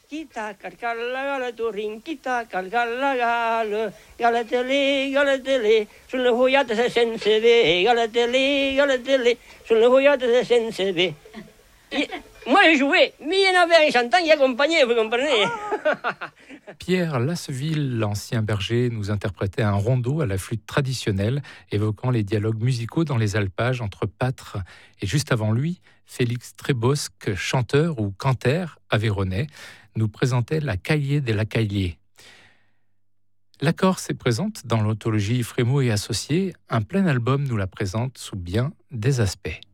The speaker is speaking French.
Kita calcalla gala turin, kita calcalla gala, galatele, sulle hoiate se sense ve, galatele, sulle hoiate se sense ve. Moi j'ai joué, mais il y en avait un chantant qui accompagnait, vous comprenez? Pierre Lasseville, l'ancien berger, nous interprétait un rondeau à la flûte traditionnelle, évoquant les dialogues musicaux dans les alpages entre pâtres. Et juste avant lui, Félix Trébosque, chanteur ou cantaire aveyronnais, nous présentait la Caillée de la Caillée. La Corse est présente dans l'anthologie Frémaux et Associés. Un plein album nous la présente sous bien des aspects.